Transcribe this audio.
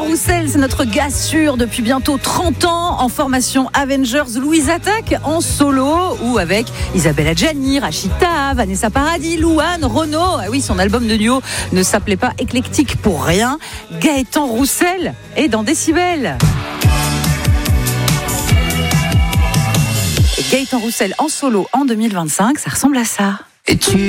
Roussel, c'est notre gars sûr depuis bientôt 30 ans en formation Avengers. Louise attaque en solo ou avec Isabelle Adjani, Rachita, Vanessa Paradis, Louane, Renaud. Ah oui, son album de duo ne s'appelait pas Éclectique pour rien. Gaëtan Roussel est dans Décibel. Et Gaëtan Roussel en solo en 2025, ça ressemble à ça. Et tu